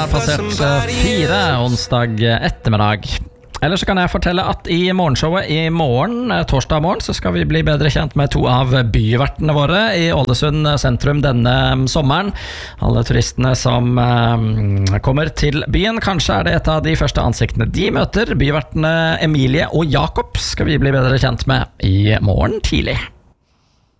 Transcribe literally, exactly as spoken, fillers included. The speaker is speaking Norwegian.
har passert fire onsdag ettermiddag. Ellers så kan jeg fortelle at i morgenshowet i morgen, torsdag morgen, så skal vi bli bedre kjent med to av byvertene våre i Ålesund sentrum denne sommeren. Alle turistene som eh, kommer til byen, kanskje er det et av de første ansiktene de møter. Byvertene Emilie og Jakob skal vi bli bedre kjent med i morgen tidlig.